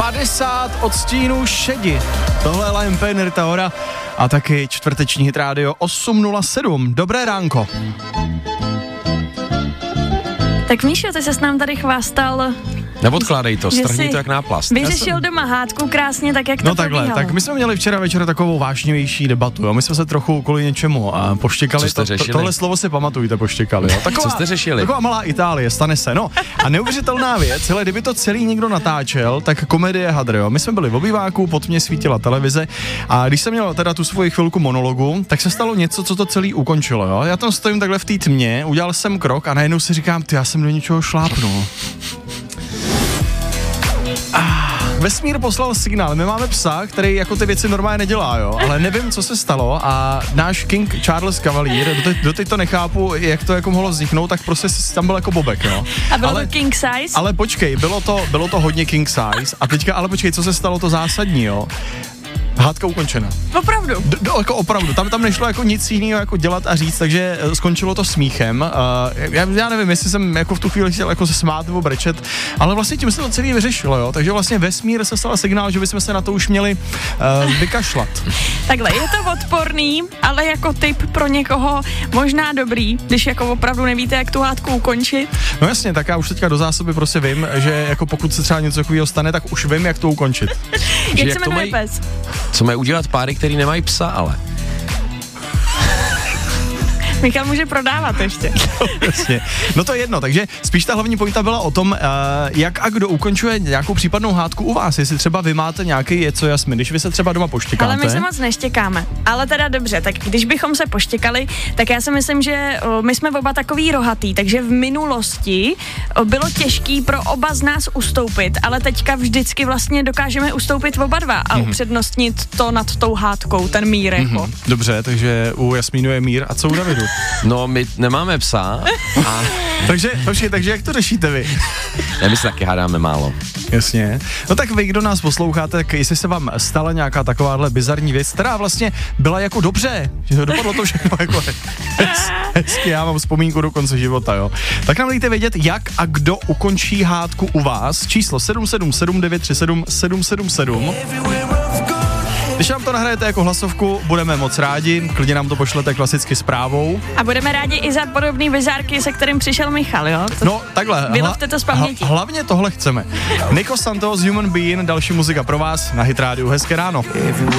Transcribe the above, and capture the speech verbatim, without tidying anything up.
padesát odstínů šedi. Tohle je Liam Payne, Rita Ora a taky čtvrteční Hit Radio osm nula sedm. Dobré ránko. Tak Míšo, ty ses nám tady chvástal. Neodkládej to, strhni to jak náplast. Vyřešil jsem... doma hádku krásně, tak jak to No takhle, probíhalo. tak my jsme měli včera večer takovou vážnější debatu, jo. My jsme se trochu kvůli něčemu a poštěkali. Co jste to, řešili? Tohle slovo si pamatujte, poštěkali, jo. Taková, Co jste řešili? Taková malá Itálie, stane se, no. A neuvěřitelná věc, hele, kdyby to celý někdo natáčel, tak komedie hadr, jo. My jsme byli v obýváku, pod mě svítila televize a když jsem měl teda tu svoji chvilku monologu, tak se stalo něco, co to celý ukončilo, jo. Já tam stojím takhle v té tmě, udělal jsem krok a najednou si říkám, ty, já jsem do něčeho šlápnul. Vesmír poslal signál, my máme psa, který jako ty věci normálně nedělá, jo, ale nevím, co se stalo a náš King Charles Cavalier, doteď, doteď to nechápu, jak to jako mohlo vzniknout, tak prostě tam byl jako bobek, jo. A bylo ale, to king size? Ale počkej, bylo to, bylo to hodně king size a teďka, ale počkej, co se stalo to zásadní, jo. Hádka ukončena. Opravdu? D- do, jako opravdu, tam tam nešlo jako nic jiného jako dělat a říct, takže skončilo to smíchem. Uh, já, já nevím, jestli jsem jako v tu chvíli chtěl jako se smát nebo brečet, ale vlastně tím se to celý vyřešilo, jo. Takže vlastně vesmír se stal signál, že bychom se na to už měli uh, vykašlat. Takhle, je to odporný, ale jako tip pro někoho možná dobrý, když jako opravdu nevíte, jak tu hádku ukončit. No jasně, tak já už teďka do zásoby prostě vím, že jako pokud se třeba něco takového stane, tak už vím, jak to ukončit. Jak jak se to jmenuje mají- pes? Co mají udělat páry, který nemají psa, ale? Michal může prodávat ještě. Jasně. No to je jedno, takže spíš ta hlavní pointa byla o tom, uh, jak a kdo ukončuje nějakou případnou hádku u vás, jestli třeba vy máte nějaký je co jasný, když vy se třeba doma poštěkáte. Ale my se moc neštěkáme. Ale teda dobře, tak když bychom se poštěkali, tak já si myslím, že o, my jsme oba takový rohatý, takže v minulosti o, bylo těžký pro oba z nás ustoupit, ale teďka vždycky vlastně dokážeme ustoupit oba dva a mm-hmm. upřednostnit to nad tou hádkou, ten mír jako. Mm-hmm. Dobře, takže u Jasmínu je mír a co u Davidu? No, my nemáme psa a... takže, počkej, takže jak to řešíte vy? Ne, my se taky hádáme málo. Jasně. No tak vy, kdo nás posloucháte, tak jestli se vám stala nějaká takováhle bizarní věc, která vlastně byla jako dobře, že dopadlo to všechno jako hez, hezky, já mám vzpomínku do konce života, jo. Tak nám dejte vědět, jak a kdo ukončí hádku u vás. Číslo sedm sedm sedm devět tři sedm sedm sedm sedm. Když nám to nahrajete jako hlasovku, budeme moc rádi, klidně nám to pošlete klasicky zprávou. A budeme rádi i za podobný bizárky, se kterým přišel Michal, jo? To No, takhle. Vylovte to z paměti. Hla, hlavně tohle chceme. Nico Santos, Human Being, další muzika pro vás na Hit Radio. Hezké ráno.